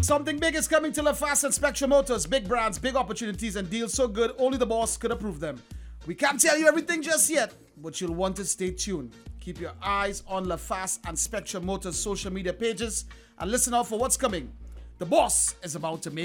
Something big is coming to LaFast and Spectrum Motors. Big brands, big opportunities, and deals so good only the boss could approve them. We can't tell you everything just yet, but you'll want to stay tuned. Keep your eyes on LaFast and Spectrum Motors social media pages and listen out for what's coming. The boss is about to make